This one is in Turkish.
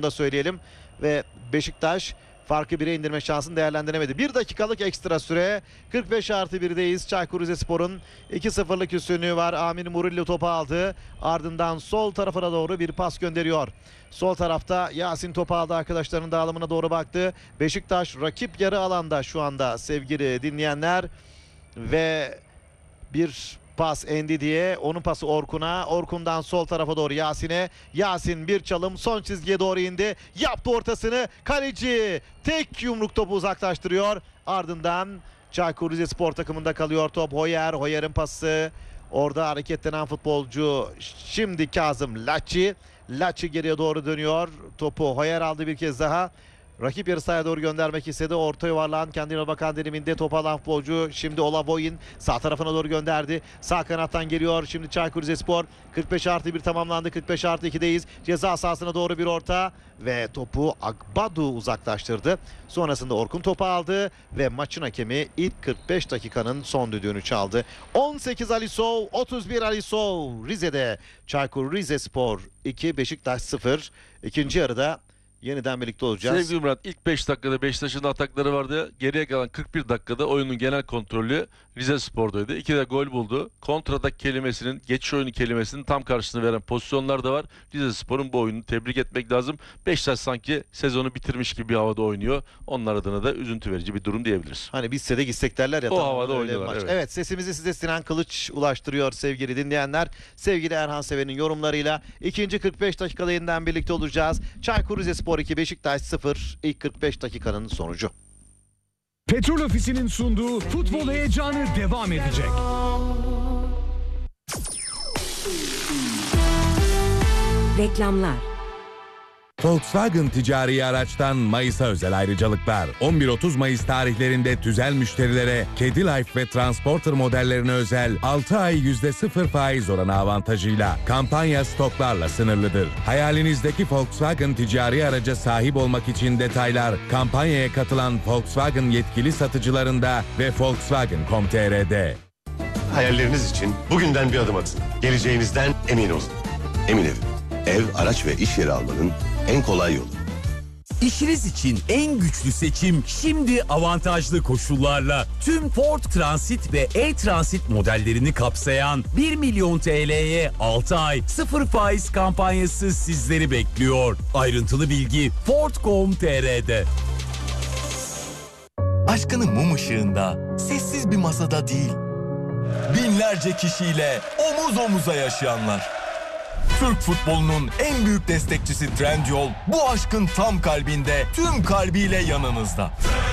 da söyleyelim. Ve Beşiktaş farkı 1'e indirme şansını değerlendiremedi. 1 dakikalık ekstra süre. 45+1'deyiz. Çaykur Rizespor'un 2-0'lık üstünlüğü var. Amir Murillo topu aldı. Ardından sol tarafına doğru bir pas gönderiyor. Sol tarafta Yasin topu aldı. Arkadaşlarının dağılımına doğru baktı. Beşiktaş rakip yarı alanda şu anda sevgili dinleyenler. Ve bir pas Endidi'ye, onun pası Orkun'a, Orkun'dan sol tarafa doğru Yasin'e, Yasin bir çalım son çizgiye doğru indi, yaptı ortasını, kaleci tek yumruk topu uzaklaştırıyor, ardından Çaykur Rizespor takımında kalıyor top. Hoyer'in pası, orada hareketlenen futbolcu şimdi Kazım Laçi geriye doğru dönüyor, topu Hoyer aldı bir kez daha. Rakip yarı sahaya doğru göndermek istedi. Orta yuvarlağın kendine bakan diliminde topu alan futbolcu şimdi Olavoyin sağ tarafına doğru gönderdi. Sağ kanattan geliyor şimdi Çaykur Rizespor. 45+1 tamamlandı. 45+2'deyiz. Ceza sahasına doğru bir orta ve topu Agbadu uzaklaştırdı. Sonrasında Orkun topu aldı ve maçın hakemi ilk 45 dakikanın son düdüğünü çaldı. 18 Alisov, 31 Alisov. Rize'de Çaykur Rizespor 2, Beşiktaş 0. İkinci yarıda yeniden birlikte olacağız. Sevgili Murat, ilk 5 dakikada Beşiktaş'ın atakları vardı. Geriye kalan 41 dakikada oyunun genel kontrolü Rizespor'daydı. 2 de gol buldu. Kontratak kelimesinin, geçiş oyunu kelimesinin tam karşısını veren pozisyonlar da var. Rizespor'un bu oyununu tebrik etmek lazım. Beşiktaş sanki sezonu bitirmiş gibi bir havada oynuyor. Onlar adına da üzüntü verici bir durum diyebiliriz. Hani bitse de gitsek derler ya. O havada oynuyorlar. Evet, sesimizi size Sinan Kılıç ulaştırıyor sevgili dinleyenler. Sevgili Erhan Seven'in yorumlarıyla ikinci 45 dakikada yeniden birlikte olacağız. Çaykur Rizespor 2, Beşiktaş 0, ilk 45 dakikanın sonucu. Petrol Ofisi'nin sunduğu futbol heyecanı devam edecek. Reklamlar. Volkswagen ticari araçtan Mayıs'a özel ayrıcalıklar. 11-30 Mayıs tarihlerinde tüzel müşterilere Kedi Life ve Transporter modellerine özel 6 ay %0 faiz oranı avantajıyla. Kampanya stoklarla sınırlıdır. Hayalinizdeki Volkswagen ticari araca sahip olmak için detaylar kampanyaya katılan Volkswagen yetkili satıcılarında ve Volkswagen.com.tr'de. Hayalleriniz için bugünden bir adım atın. Geleceğinizden emin olun. Emin Ev, araç ve iş yeri almanın en kolay yolu. İşiniz için en güçlü seçim şimdi avantajlı koşullarla. Tüm Ford Transit ve E-Transit modellerini kapsayan 1 milyon TL'ye 6 ay 0 faiz kampanyası sizleri bekliyor. Ayrıntılı bilgi Ford.com.tr'de. Aşkını mum ışığında, sessiz bir masada değil, binlerce kişiyle omuz omuza yaşayanlar. Türk futbolunun en büyük destekçisi Trendyol bu aşkın tam kalbinde, tüm kalbiyle yanınızda.